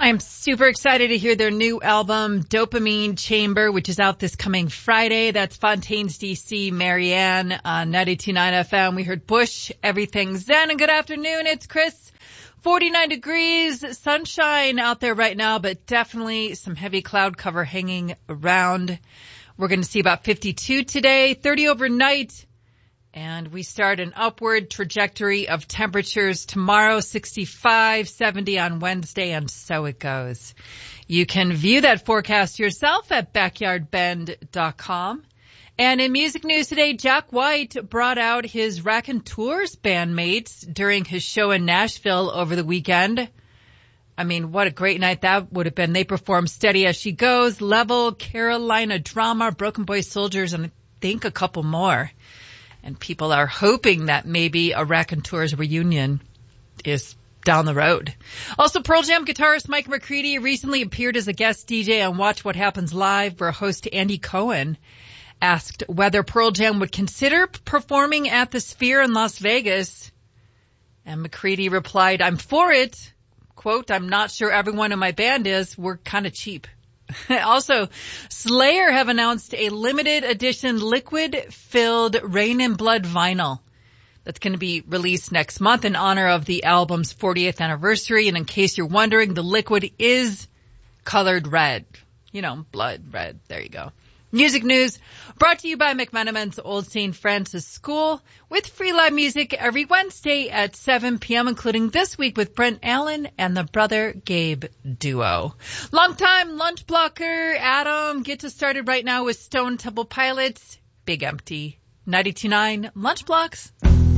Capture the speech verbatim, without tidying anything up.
I'm super excited to hear their new album, Dopamine Chamber, which is out this coming Friday. That's Fontaines D C, Marianne on ninety-two point nine F M. We heard Bush, Everything Zen. And good afternoon, it's Chris. forty-nine degrees, sunshine out there right now, but definitely some heavy cloud cover hanging around. We're going to see about fifty-two today, thirty overnight. And we start an upward trajectory of temperatures tomorrow, sixty-five, seventy on Wednesday, and so it goes. You can view that forecast yourself at backyard bend dot com. And in music news today, Jack White brought out his Raconteurs bandmates during his show in Nashville over the weekend. I mean, what a great night that would have been. They performed Steady As She Goes, Level, Carolina Drama, Broken Boy Soldiers, and I think a couple more. And people are hoping that maybe a Raconteurs reunion is down the road. Also, Pearl Jam guitarist Mike McCready recently appeared as a guest D J on Watch What Happens Live, where host Andy Cohen asked whether Pearl Jam would consider performing at the Sphere in Las Vegas. And McCready replied, "I'm for it. Quote, I'm not sure everyone in my band is. We're kind of cheap." Also, Slayer have announced a limited edition liquid-filled Rain in Blood vinyl that's going to be released next month in honor of the album's fortieth anniversary. And in case you're wondering, the liquid is colored red. You know, blood red. There you go. Music news brought to you by McMenamin's Old Saint Francis School with free live music every Wednesday at seven p.m., including this week with Brent Allen and the Brother Gabe duo. Longtime lunch blocker Adam gets us started right now with Stone Temple Pilots, Big Empty. ninety-two point nine Lunch Blocks.